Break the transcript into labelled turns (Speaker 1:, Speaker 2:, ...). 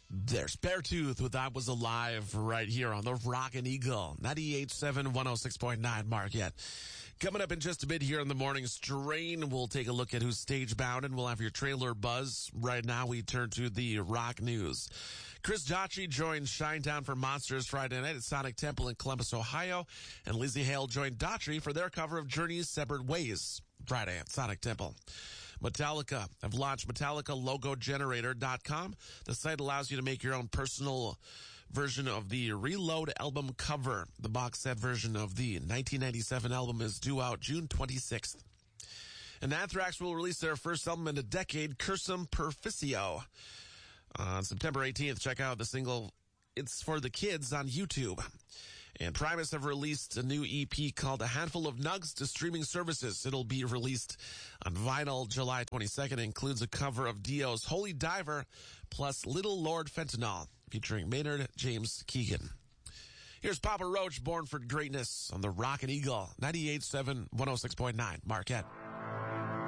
Speaker 1: There's Beartooth with I Was Alive right here on the Rockin' Eagle, 98.7, 106.9 Marquette. Coming up in just a bit here in the morning strain, we'll take a look at who's stage bound and we'll have your trailer buzz. Right now we turn to the rock news. Chris Daughtry joined Shinedown for Monsters Friday night at Sonic Temple in Columbus, Ohio. And Lizzie Hale joined Daughtry for their cover of Journey's Separate Ways Friday at Sonic Temple. Metallica have launched MetallicaLogoGenerator.com. The site allows you to make your own personal version of the Reload album cover. The box set version of the 1997 album is due out June 26th. And Anthrax will release their first album in a decade, Cursum Perficio. On September 18th, check out the single It's for the Kids on YouTube. And Primus have released a new EP called A Handful of Nugs to streaming services. It'll be released on vinyl July 22nd. It includes a cover of Dio's Holy Diver plus Little Lord Fentanyl featuring Maynard James Keegan. Here's Papa Roach, Born for Greatness on the Rockin' Eagle, 98.7, 106.9 Marquette.